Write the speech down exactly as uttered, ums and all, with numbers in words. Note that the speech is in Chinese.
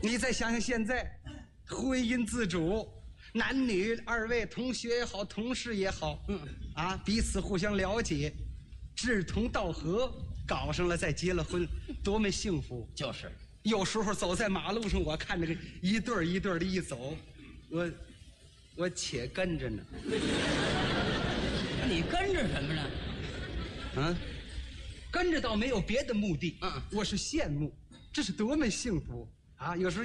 你再想想现在，婚姻自主，男女二位同学也好，同事也好，嗯啊，彼此互相了解，志同道合，搞上了再结了婚，多么幸福！ 就是， 有时候走在马路上，我看这个一对儿一对儿的一走，我我且跟着呢。 你跟着什么呢？ 啊，跟着倒没有别的目的， 嗯， 我是羡慕，这是多么幸福啊！有时候。